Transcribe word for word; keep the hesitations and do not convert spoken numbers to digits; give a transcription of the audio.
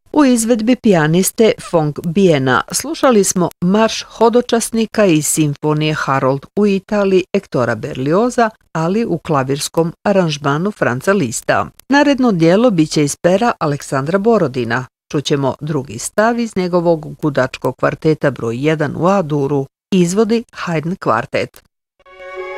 U izvedbi pijaniste Fong Biena slušali smo marš hodočasnika iz simfonije Harold u Italiji Ektora Berlioza, ali u klavirskom aranžmanu Franza Lista. Naredno dijelo biće iz pera Aleksandra Borodina. Čućemo drugi stav iz njegovog gudačkog kvarteta broj jedan u A-duru. Izvodi Haydn kvartet.